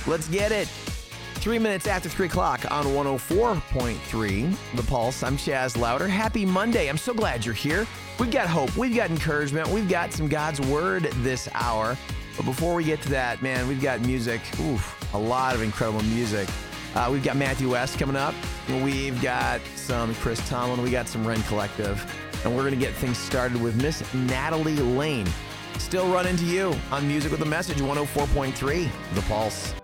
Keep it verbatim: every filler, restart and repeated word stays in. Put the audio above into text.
Let's get it. Three minutes after three o'clock on one oh four point three, The Pulse. I'm Chaz Louder. Happy Monday. I'm so glad you're here. We've got hope. We've got encouragement. We've got some God's Word this hour. But before we get to that, man, we've got music. Oof, a lot of incredible music. Uh, we've got Matthew West coming up. We've got some Chris Tomlin. We got some Ren Collective. And we're going to get things started with Miss Natalie Lane. Still running to you on Music with a Message, one oh four point three, The Pulse.